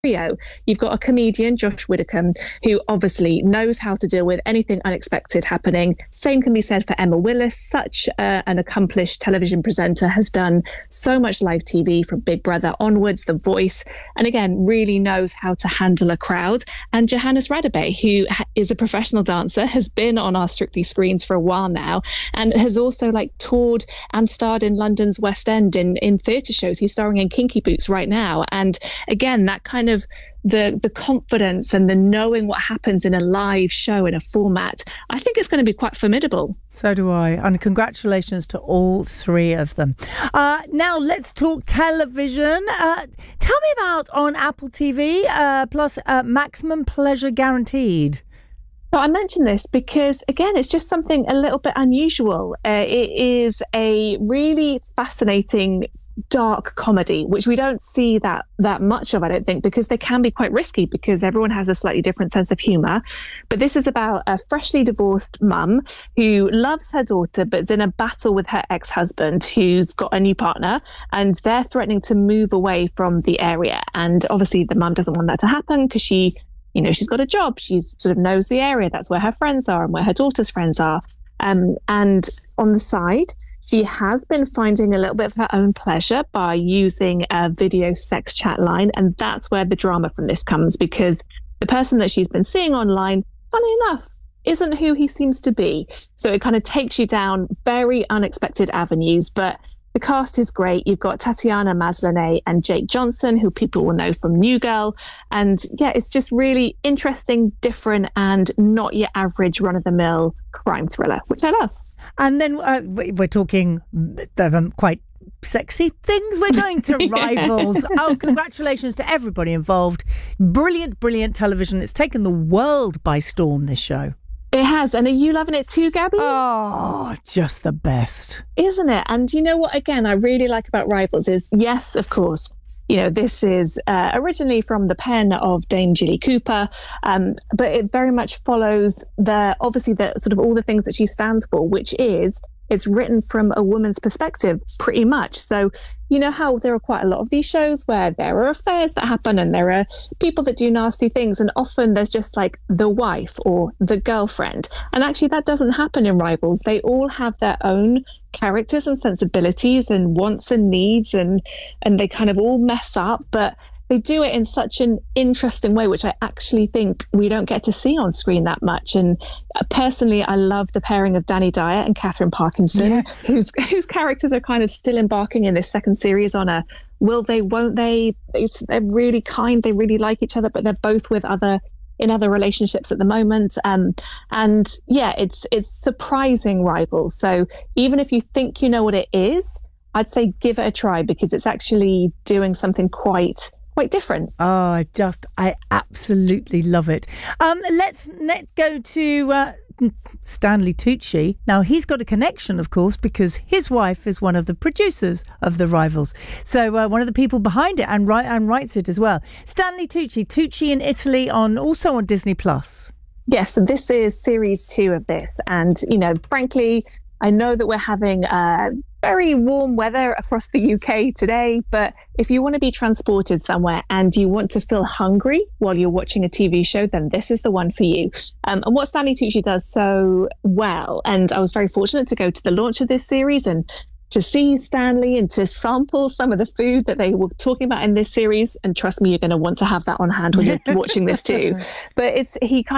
trio. You've got a comedian, Josh Widdicombe, who obviously knows how to deal with anything unexpected happening. Same can be said for Emma Willis, such an accomplished television presenter, has done so much live TV from Big Brother onwards, The Voice, and again, really knows how to handle a crowd. And Johannes Radebe, who is a professional dancer, has been on our Strictly screens for a while now, and has also toured and starred in London's West End in theatre shows. He's starring in Kinky Boots right now. And again, that kind of the confidence and the knowing what happens in a live show in a format, I think it's going to be quite formidable. So do I. And congratulations to all three of them. Now let's talk television. Tell me about on Apple TV Plus Maximum Pleasure Guaranteed. So I mention this because, again, it's just something a little bit unusual. It is a really fascinating, dark comedy, which we don't see that much of, I don't think, because they can be quite risky because everyone has a slightly different sense of humour. But this is about a freshly divorced mum who loves her daughter, but is in a battle with her ex-husband who's got a new partner, and they're threatening to move away from the area. And obviously the mum doesn't want that to happen because she's got a job. She sort of knows the area. That's where her friends are and where her daughter's friends are. And on the side, she has been finding a little bit of her own pleasure by using a video sex chat line. And that's where the drama from this comes, because the person that she's been seeing online, funny enough, isn't who he seems to be. So it kind of takes you down very unexpected avenues. But the cast is great. You've got Tatiana Maslany and Jake Johnson, who people will know from New Girl. And yeah, it's just really interesting, different, and not your average run-of-the-mill crime thriller, which I love. And then we're talking quite sexy things. We're going to Rivals. Oh, congratulations to everybody involved. Brilliant, brilliant television. It's taken the world by storm, this show. It has. And are you loving it too, Gabby? Oh, just the best. Isn't it? And you know what, again, I really like about Rivals is, yes, of course, this is originally from the pen of Dame Jilly Cooper, but it very much follows obviously the sort of all the things that she stands for, which is it's written from a woman's perspective, pretty much. So you know how there are quite a lot of these shows where there are affairs that happen and there are people that do nasty things, and often there's just the wife or the girlfriend. And actually that doesn't happen in Rivals. They all have their own characters and sensibilities and wants and needs, and they kind of all mess up, but they do it in such an interesting way, which I actually think we don't get to see on screen that much. And personally, I love the pairing of Danny Dyer and Catherine Parkinson, yes, whose characters are kind of still embarking in this second series on a will they, won't they. They're really kind, they really like each other, but they're both with in other relationships at the moment. And yeah, it's surprising Rivals. So even if you think you know what it is, I'd say give it a try, because it's actually doing something quite different. Oh, I absolutely love it. Let's go to Stanley Tucci. Now, he's got a connection, of course, because his wife is one of the producers of The Rivals. So one of the people behind it and writes it as well. Stanley Tucci in Italy, also on Disney Plus. Yes, so this is series 2 of this. And, frankly, I know that we're having very warm weather across the UK today, but if you want to be transported somewhere and you want to feel hungry while you're watching a TV show, then this is the one for you. And what Stanley Tucci does so well, and I was very fortunate to go to the launch of this series and to see Stanley and to sample some of the food that they were talking about in this series. And trust me, you're going to want to have that on hand when you're watching this too. But it's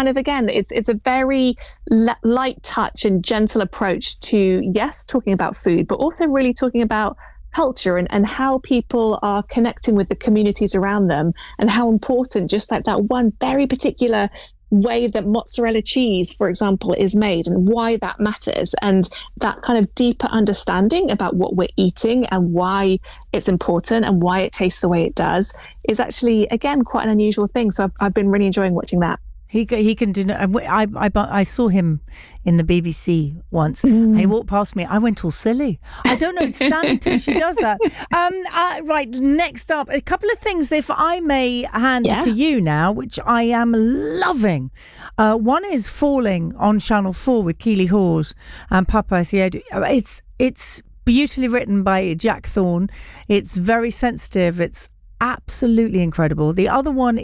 a very light touch and gentle approach to, yes, talking about food, but also really talking about culture and how people are connecting with the communities around them, and how important just that one very particular way that mozzarella cheese, for example, is made, and why that matters, and that kind of deeper understanding about what we're eating and why it's important and why it tastes the way it does is actually, again, quite an unusual thing. So I've been really enjoying watching that. He can do. I saw him in the BBC once. He walked past me. I went all silly. I don't know. It's Stanley Tucci does that. Right. Next up, a couple of things, if I may hand to you now, which I am loving. One is Falling on Channel 4 with Keely Hawes and Papa Asiedu. It's beautifully written by Jack Thorne. It's very sensitive. It's absolutely incredible. The other one